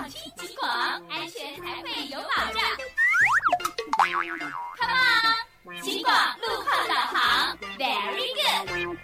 听警广，安全才会有保障。Come on， 警广路况导航 ，Very good。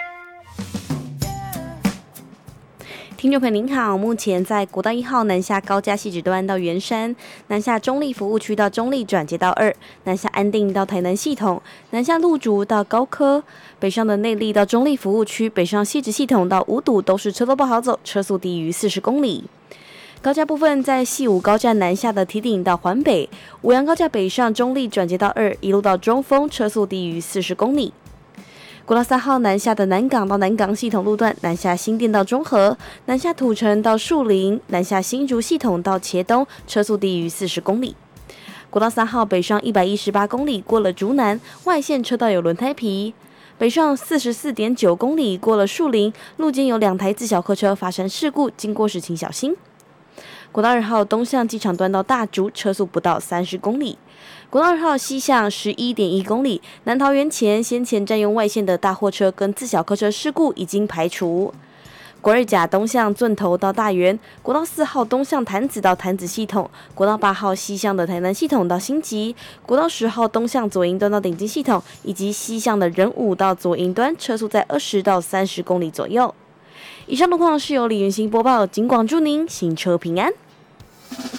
听众朋友您好，目前在国道1号南下高架汐止端到圆山，南下中立服务区到中立转接道2，南下安定到台南系统，南下路竹到高科，北上的内壢到中立服务区，北上汐止系统到五堵都是车都不好走，车速低于40公里。高架部分在汐五高架南下的堤顶到环北，五杨高架北上中立转接道2，一路到中丰，车速低于40公里。国道3号南下的南港到南港系统路段，南下新店到中和，南下土城到树林，南下新竹系统到茄东，车速低于40公里。国道3号北上118公里，过了竹南，外线车道有轮胎皮。北上44.9公里，过了树林，路肩有2台自小客车发生事故，经过时请小心。国道2号东向机场端到大竹，车速不到30公里。国道2号西向11.1公里，南桃园前先前占用外线的大货车跟自小客车事故已经排除。国2甲东向圳头到大园，国道4号东向潭子到潭子系统，国道8号西向的台南系统到新集，国道10号东向左营端到顶金系统，以及西向的仁武到左营端，车速在20到30公里左右。以上路况是由李云兴播报，警广祝您行车平安。